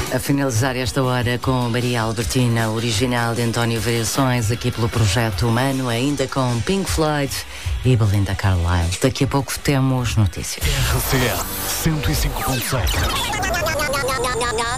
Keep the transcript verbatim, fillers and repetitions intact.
A finalizar esta hora com Maria Albertina, original de António Variações, aqui pelo Projeto Humano, ainda com Pink Floyd e Belinda Carlisle. Daqui a pouco temos notícias. R C A cento e cinco ponto seis.